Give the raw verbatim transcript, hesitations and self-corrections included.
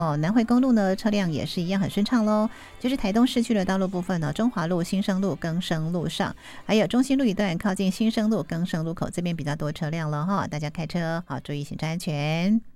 哦，南回公路呢，车辆也是一样很顺畅喽。就是台东市区的道路部分呢，中华路、新生路、更生路上，还有中心路一段靠近新生路、更生路口这边比较多车辆了哈，大家开车好注意行车安全。